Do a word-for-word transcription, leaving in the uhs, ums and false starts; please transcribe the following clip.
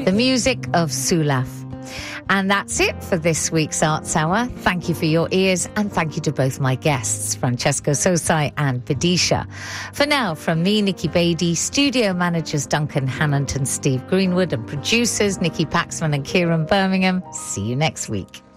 the music of Sulaf. And that's it for this week's Arts Hour. Thank you for your ears, and thank you to both my guests, Francesco Sosai and Vidisha. For now, from me, Nikki Beattie, studio managers Duncan Hannant and Steve Greenwood, and producers Nikki Paxman and Kieran Birmingham. See you next week.